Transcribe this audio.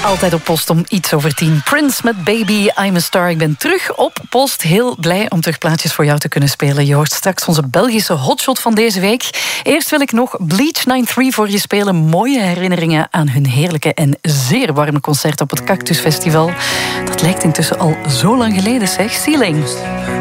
Altijd op post om iets over 10. Prince met Baby, I'm a Star. Ik ben terug op post. Heel blij om terug plaatjes voor jou te kunnen spelen. Je hoort straks onze Belgische hotshot van deze week. Eerst wil ik nog Bleach 93 voor je spelen. Mooie herinneringen aan hun heerlijke en zeer warme concert op het Cactus Festival. Dat lijkt intussen al zo lang geleden, zeg. Ceiling.